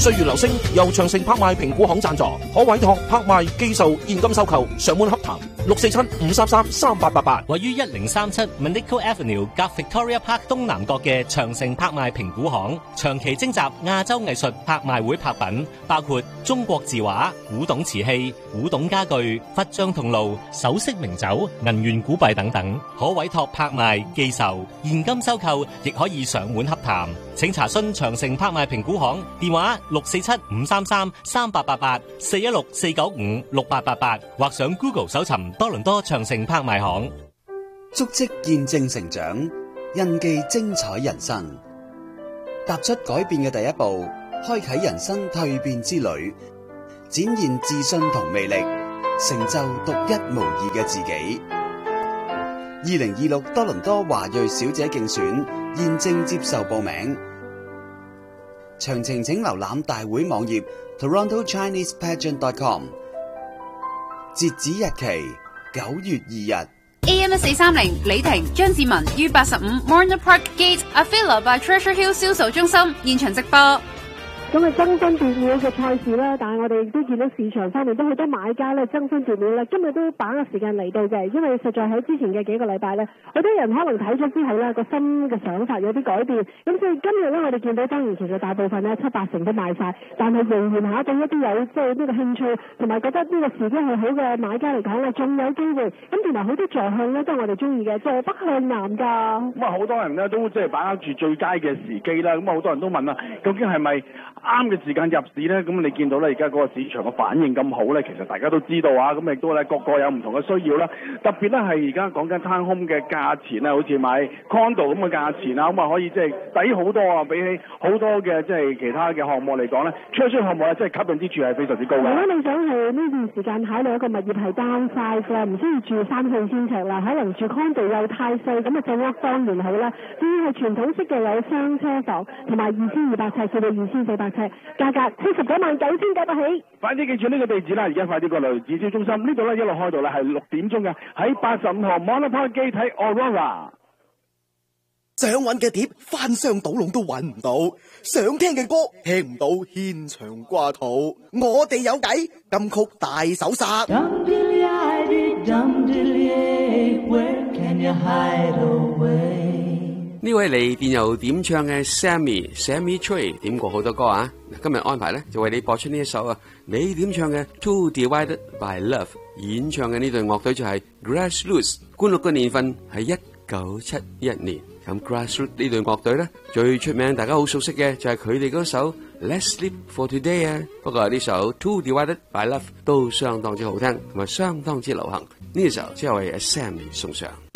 歲月流星由長城拍賣評估行贊助，可委託拍賣、寄售、現金收購，上門洽談647-533-3888。 位於1037 Manico Avenue 隔 Victoria Park 東南角嘅長城拍賣評估行，長期徵集亞洲藝術拍賣會拍品，包括中國字畫、古董瓷器、古董家具、佛像銅爐、首飾名酒、銀元古幣等等，可委託拍賣、寄售、現金收購，亦可以上門洽談。請查詢長城拍賣評估行電話647-533-3888 416-495-6888，或上 Google 搜尋多倫多長城拍賣行。 足跡見證成長，印記精彩人生。踏出改變嘅第一步，開啟人生蛻變之旅，展現自信同魅力，成就獨一無二嘅自己。2026多倫多華裔小姐競選現正接受報名，詳情請瀏覽大會網頁 TorontoChinesePageant.com。 截止日期9月2日。 AM1430 李婷、張志文於85 Morner Park Gate Avila by Treasure Hill 銷售中心現場直播。 咁啊爭分奪秒嘅賽事啦，但係我哋亦都見到市場方面都好多買家咧爭分奪秒啦。今日都把握時間嚟到嘅，因為實在喺之前嘅幾個禮拜咧，好多人可能睇咗之後咧個心嘅想法有啲改變，咁所以今日咧我哋見到當然其實大部分咧7-8成都賣晒，但係仍然下對一啲有即係呢個興趣同埋覺得呢個時機係好嘅買家嚟講咧，仲有機會。咁同埋好多坐向咧都係我哋中意嘅，坐北向南㗎。 咁啊好多人咧都即係把握住最佳嘅時機啦。咁啊好多人都問啦，究竟係咪啱嘅時間入市呢？咁你見到咧，而家嗰個市場嘅反應咁好呢，其實大家都知道啊。咁亦都咧，個個有唔同嘅需要啦。特別咧係而家講緊 townhome 嘅價錢咧，好似買 condo 咁嘅價錢啊，咁啊可以即係抵好多啊，比起好多嘅即係其他嘅項目嚟講咧，出項目咧即係吸引之處係非常之高嘅。 如果你想係呢段時間考慮一個物業係 downsize 啦，唔需要住3-4千尺啦，可能住 condo 又太細，咁啊就屋當然好啦。至於係傳統式嘅有雙車房同埋2200尺至到2400尺。價格799900起， 快啲記住呢個地址啦！而家快啲過嚟指銷中心呢度咧，一路開到咧係6點鐘嘅，喺85號 Monterey Park 機睇 Aurora。 想揾嘅碟翻箱倒籠都揾唔到，想聽嘅歌聽唔到，牽腸掛肚。我哋有計，金曲大搜殺。 呢位嚟電郵點唱嘅 Sammy Trey 點過好多歌啊！今日安排咧就為你播出呢一首啊，你點唱嘅 Two Divided by Love， 演唱嘅呢隊樂隊就係 Grassroots， 灌錄嘅年份係1971年。咁 Grassroots 呢隊樂隊咧最出名，大家好熟悉嘅就係佢哋嗰首 Let's Sleep for Today 啊。不過呢首 Two Divided by Love 都相當之好聽，同埋相當之流行。呢個時候只係為 Sammy 送上。